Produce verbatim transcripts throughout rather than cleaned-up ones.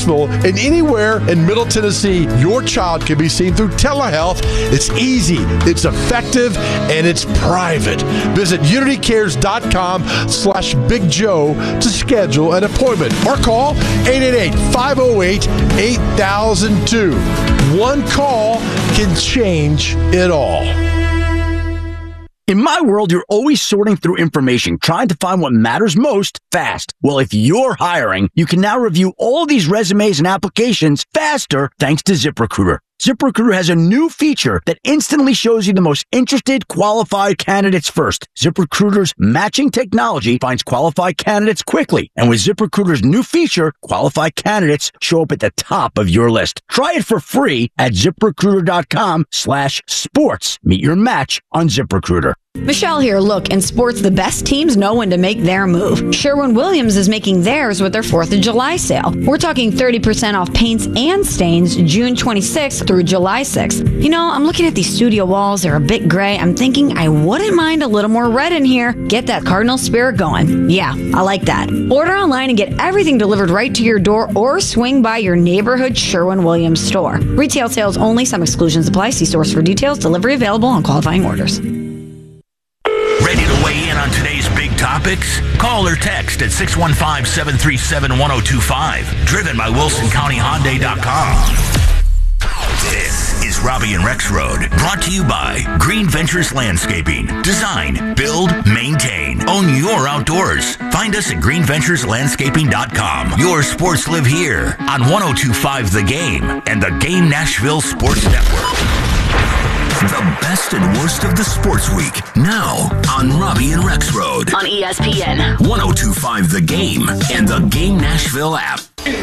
Nashville, and anywhere in Middle Tennessee, your child can be seen through telehealth. It's easy, it's effective, and it's private. Visit unitycares.com slash Big Joe to schedule an appointment or call eight eight eight, five oh eight, eight thousand two. One call can change it all. In my world, you're always sorting through information, trying to find what matters most fast. Well, if you're hiring, you can now review all these resumes and applications faster thanks to ZipRecruiter. ZipRecruiter has a new feature that instantly shows you the most interested, qualified candidates first. ZipRecruiter's matching technology finds qualified candidates quickly. And with ZipRecruiter's new feature, qualified candidates show up at the top of your list. Try it for free at ZipRecruiter.com slash sports. Meet your match on ZipRecruiter. Michelle here. Look, in sports, the best teams know when to make their move. Sherwin-Williams is making theirs with their fourth of July sale. We're talking thirty percent off paints and stains June twenty-sixth through July sixth. You know, I'm looking at these studio walls. They're a bit gray. I'm thinking I wouldn't mind a little more red in here. Get that Cardinal spirit going. Yeah, I like that. Order online and get everything delivered right to your door or swing by your neighborhood Sherwin-Williams store. Retail sales only. Some exclusions apply. See stores for details. Delivery available on qualifying orders. Ready to weigh in on today's big topics? Call or text at six one five, seven three seven, one oh two five. Driven by Wilson County Hyundai dot com. This is Robbie and Rex Road, brought to you by Green Ventures Landscaping. Design, build, maintain. Own your outdoors. Find us at green ventures landscaping dot com. Your sports live here on one oh two point five The Game and the Game Nashville Sports Network. The best and worst of the sports week, now on Robbie and Rex Road. On E S P N. one oh two point five The Game and the Game Nashville app.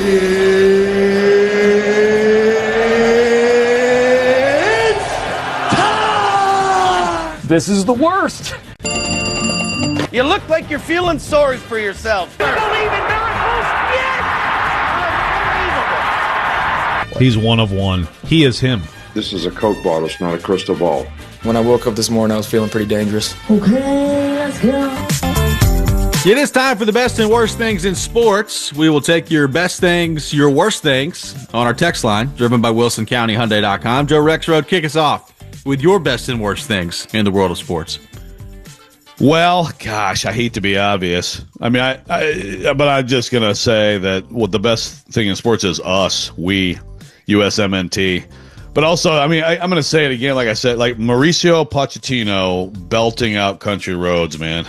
This is the worst. You look like you're feeling sorry for yourself. Don't even miracles yet. Unbelievable. He's one of one. He is him. This is a Coke bottle, it's not a crystal ball. When I woke up this morning, I was feeling pretty dangerous. Okay, let's go. It is time for the best and worst things in sports. We will take your best things, your worst things on our text line, driven by Wilson County Hyundai dot com. Joe Rex Road, kick us off with your best and worst things in the world of sports. Well, gosh, I hate to be obvious. I mean, I, I but I'm just going to say that what the best thing in sports is us, we, U S M N T. But also, I mean, I, I'm going to say it again, like I said, like Mauricio Pochettino belting out country roads, man.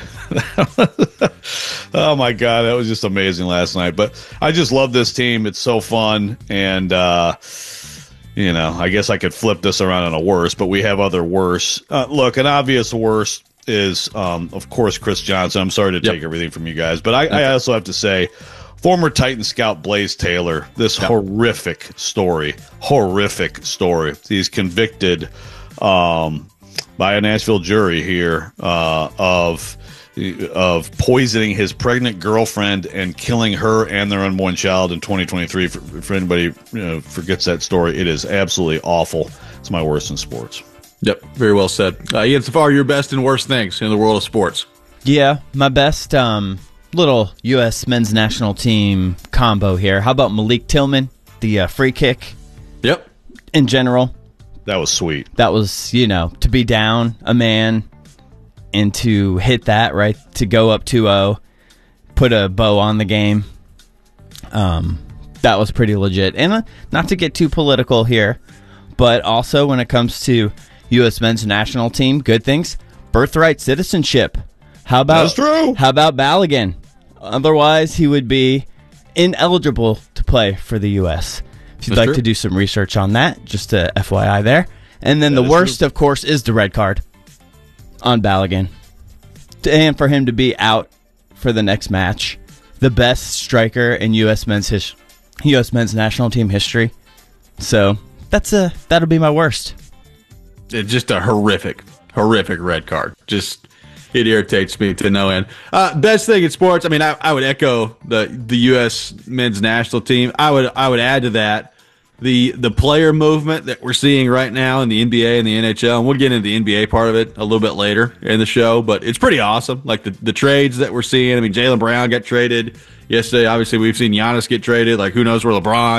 Oh, my God, that was just amazing last night. But I just love this team. It's so fun. And, uh, you know, I guess I could flip this around on a worse, but we have other worse. Uh, look, an obvious worst is, um, of course, Chris Johnson. I'm sorry to take yep. everything from you guys, but I, I also have to say, former Titan scout Blaze Taylor, this yep. horrific story, horrific story. He's convicted um, by a Nashville jury here uh, of of poisoning his pregnant girlfriend and killing her and their unborn child in twenty twenty-three. For, for anybody you know, forgets that story, it is absolutely awful. It's my worst in sports. Yep, very well said. Uh, Ian Safar, your best and worst things in the world of sports. Yeah, my best um, little U S men's national team combo here. How about Malik Tillman, the uh, free kick? Yep. In general. That was sweet. That was, you know, to be down a man and to hit that, right, to go up two oh, put a bow on the game. Um, that was pretty legit. And uh, not to get too political here, but also when it comes to U S men's national team, good things, birthright citizenship. How about That's true. How about Balogun? Otherwise, he would be ineligible to play for the U S. If you'd That's like true. to do some research on that, just a F Y I there. And then That the is worst, true. of course, is the red card on Balogun. And for him to be out for the next match, the best striker in U S men's his, U S men's national team history. So that's a that'll be my worst. It's just a horrific, horrific red card. Just it irritates me to no end. Uh, best thing in sports. I mean, I, I would echo the the U S men's national team. I would I would add to that the the player movement that we're seeing right now in the N B A and the N H L. And we'll get into the N B A part of it a little bit later in the show, but it's pretty awesome. Like the, the trades that we're seeing. I mean, Jaylen Brown got traded yesterday. Obviously, we've seen Giannis get traded. Like, who knows where LeBron